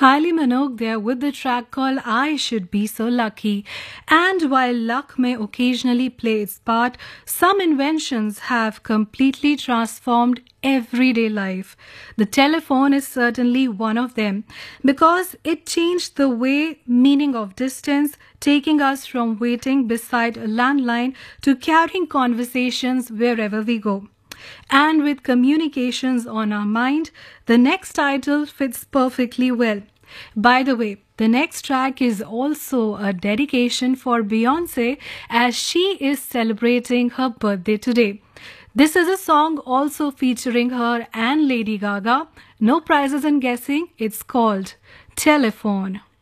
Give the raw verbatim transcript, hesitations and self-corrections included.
Kylie Minogue there with the track called I Should Be So Lucky. And while luck may occasionally play its part, some inventions have completely transformed everyday life. The telephone is certainly one of them because it changed the way meaning of distance, taking us from waiting beside a landline to carrying conversations wherever we go. And with communications on our mind, the next title fits perfectly well. By the way, the next track is also a dedication for Beyoncé as she is celebrating her birthday today. This is a song also featuring her and Lady Gaga. No prizes in guessing. It's called Telephone.